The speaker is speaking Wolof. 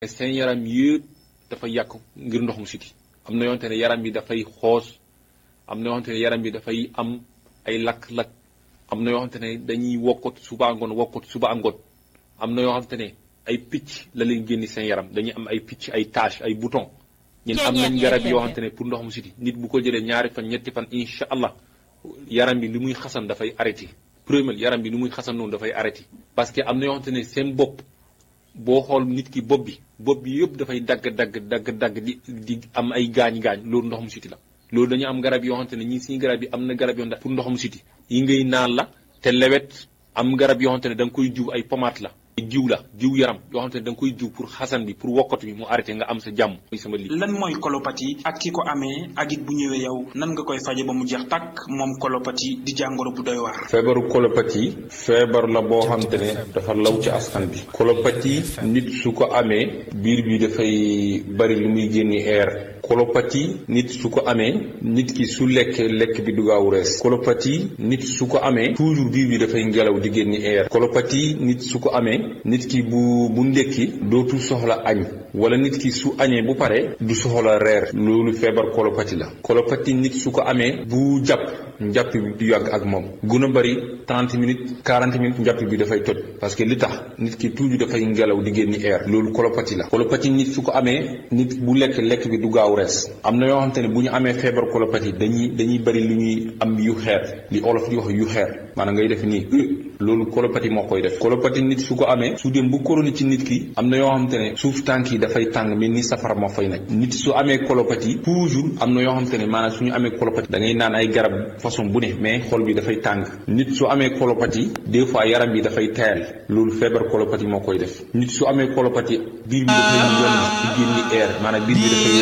seen yaram yëpp dafa yàqu ngir ndoxum siti am na yoo xamante ne yaram bi dafay xoos am na yoo xamante ne yaram bi dafay am ay lakk-lakk am na yoo xamante ne dañuy wokkot suba angoon am na yoo xamante ne ay picc la leen génni seen yaram dañuy am ay picc ay tache ay bouton ñun am nañ garab yoo xamante ne pour ndoxum siti nit bu ko jëlee ñaari fan ñetti fan incha allah yaram bi li muy xasan dafay arrêté premier yaram bi li muy xasan noonu dafay arrêté parce que am na yoo xamante ne seen bopp boo xool nit ki bopp bi yëpp dafay dagg di am ay gaañ-gaañ loolu ndoxum siti la loolu dañu am garab yoo xamante ne ñii suñu garab yi am na garab yoo xamante pour ndoxum siti yi ngay naan la te lewet am garab yoo xamante ne da nga koy jiw ay pommade la diw yaram yoo xamante ne da nga koy jiw pour xasan bi pour wokkatu bi mu arrêté nga am sa jàmm mooy sama lii. lan mooy colopathie ak ki ko amee ak it bu ñëwee yow nan nga koy faje ba mu jeex tàkk moom colopathie di jàngoro bu doy waar. feebaru colopathie feebar la boo xamante ne dafa law ci askan bi. colopathie nit su ko amee biir bi dafay bari lu muy génni air. colopathie nit su ko amee nit ki su lekk bi du gaaw rees. colopathie nit su ko amee toujours biir bi dafay ngelaw di génni air. colopathie nit su ko amee nit ki bu ndekki dootul soxla añ wala nit ki su añee bu pare du soxla reer loolu feebar colopathie la. colopathie nit su ko amee bu njàpp bi du yàgg ak moom gën a bari 30 minutes 40 minutes njàpp bi dafay toj parce que li tax nit ki toujours dafay ngelaw di génni air loolu colopathie la. colopathie nit su ko amee nit bu lekk bi du gaaw rees am na yoo xamante ne bu ñu amee feebar colopathie dañuy bari lu ñuy am yu xeer li olof di wax yu xeer maanaam ngay def nii loolu colopathie moo koy def. colopathie nit su ko amee su dem bu chronique ci nit ki am na yoo xamante ne suuf tànk yi dafay tàng mel ni safara moo fay nekk nit su amee colopathie toujours am na yoo xamante ne maanaam suñu amee colopathie da ngay naan ay garab façon bu ne mais xol bi dafay tàng nit su amee colopathie des fois yaram bi dafay tayal loolu feebar colopathie moo koy def nit su amee colopathie biir bi dafay yomb di génni air maanaam biir bi dafay